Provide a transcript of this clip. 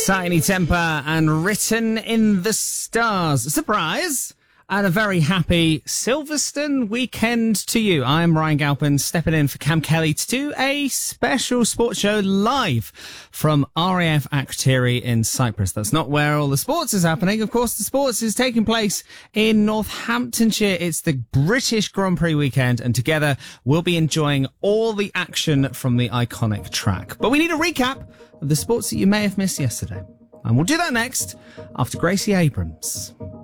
Tiny Temper and Written in the Stars. Surprise! And a very happy Silverstone weekend to you. I'm Ryan Galpin, stepping in for Cam Kelly to do a special sports show live from RAF Akrotiri in Cyprus. That's not where all the sports is happening. Of course, the sports is taking place in Northamptonshire. It's the British Grand Prix weekend, and together we'll be enjoying all the action from the iconic track. But we need a recap of the sports that you may have missed yesterday. And we'll do that next after Gracie Abrams.